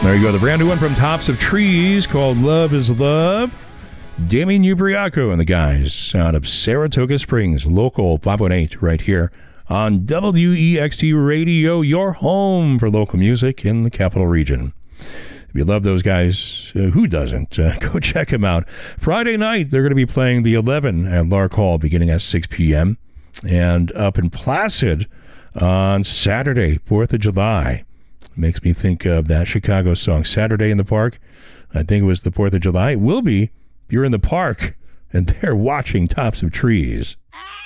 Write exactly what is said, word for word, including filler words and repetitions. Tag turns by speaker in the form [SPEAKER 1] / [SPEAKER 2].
[SPEAKER 1] There you go. The brand new one from Tops of Trees called Love is Love. Damien Ubriaco and the guys out of Saratoga Springs, local five one eight right here on W E X T Radio, your home for local music in the capital region. If you love those guys, uh, who doesn't? Uh, go check them out. Friday night, they're going to be playing the eleven at Lark Hall beginning at six p.m. And up in Placid on Saturday, fourth of July. Makes me think of that Chicago song, Saturday in the Park. I think it was the fourth of July. It will be if you're in the park and they're watching Tops of Trees.